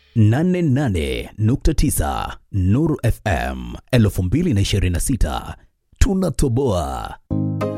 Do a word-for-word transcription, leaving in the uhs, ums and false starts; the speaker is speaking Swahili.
nane nane nukta tisa Nuru F M elfu mbili na ishirini na sita tunatoboa.